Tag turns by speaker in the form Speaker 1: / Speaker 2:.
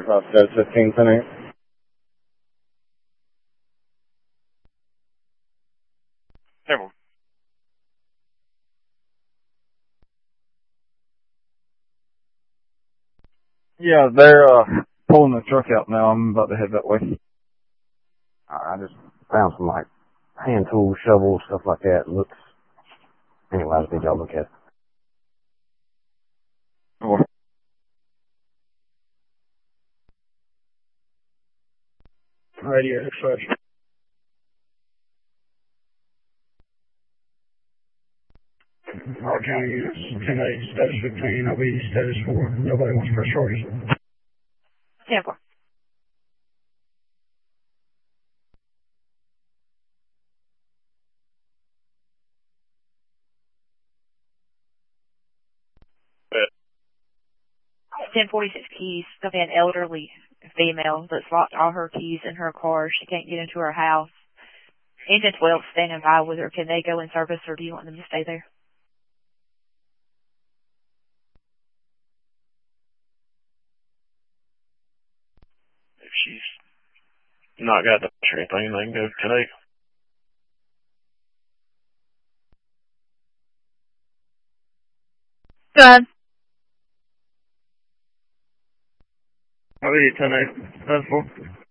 Speaker 1: Status 15 tonight.
Speaker 2: Careful.
Speaker 3: Yeah, they're pulling the truck out now. I'm about to head that way.
Speaker 4: I just found some like hand tools, shovels, stuff like that. Looks. Anyway, I just need y'all to look at it.
Speaker 3: Oh.
Speaker 5: Radio dispatch. All county units, 10-8, status 15, OB, status 4. Nobody wants to press charges.
Speaker 6: 10-4.
Speaker 2: Yeah.
Speaker 6: 1046 keys. There'll be an elderly female that's locked all her keys in her car. She can't get into her house. Engine 12 standing by with her. Can they go in service, or do you want them to stay there?
Speaker 2: If she's not got the or anything, they can go today.
Speaker 6: Go ahead.
Speaker 5: OB, 10-8, status 4.